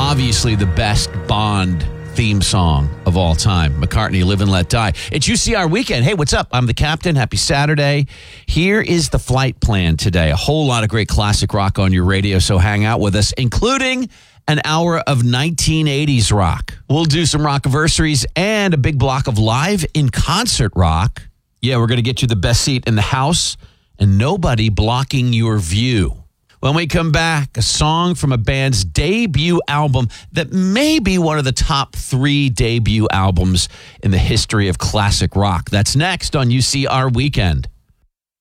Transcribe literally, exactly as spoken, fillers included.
obviously the best Bond theme song of all time. McCartney, Live and Let Die. It's U C R weekend. Hey, what's up? I'm the captain. Happy Saturday. Here is the flight plan today. A whole lot of great classic rock on your radio, so hang out with us, including an hour of nineteen eighties rock. We'll do some rockiversaries and a big block of live in concert rock. Yeah, we're going to get you the best seat in the house and nobody blocking your view. When we come back, a song from a band's debut album that may be one of the top three debut albums in the history of classic rock. That's next on U C R Weekend.